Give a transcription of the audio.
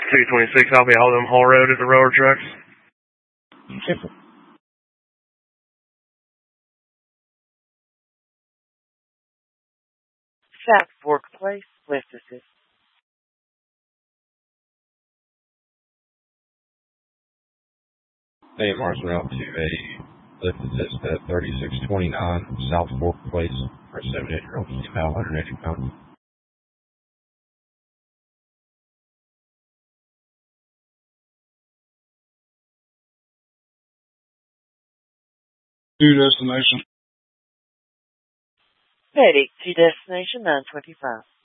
226, I'll be out on Hall Road at the rower trucks. Simple. South Fork Place, West Assist. They marched route to a lift assist at 3629 South Fork Place for a 78-year-old female, 180 pounds. To destination. Medic to destination 925.